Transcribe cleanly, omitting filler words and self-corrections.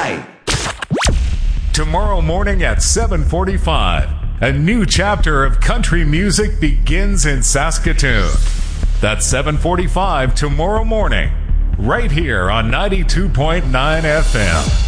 night. Tomorrow morning at 7:45, a new chapter of country music begins in Saskatoon. That's 7:45 tomorrow morning, right here on 92.9 FM.